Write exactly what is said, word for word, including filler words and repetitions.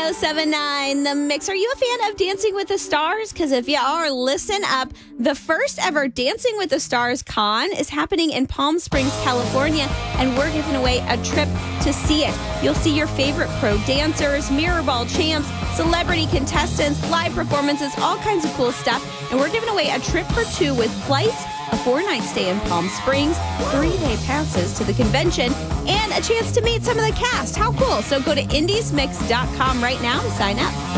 oh seven nine The Mix. Are you a fan of Dancing with the Stars? Because if you are, listen up. The first ever Dancing with the Stars con is happening in Palm Springs, California, and we're giving away a trip to see it. You'll see your favorite pro dancers, mirror ball champs, celebrity contestants, live performances, all kinds of cool stuff. And we're giving away a trip for two with flights, a four-night stay in Palm Springs, three-day passes to the convention, and a chance to meet some of the cast. How cool. So go to indies mix dot com right now to sign up.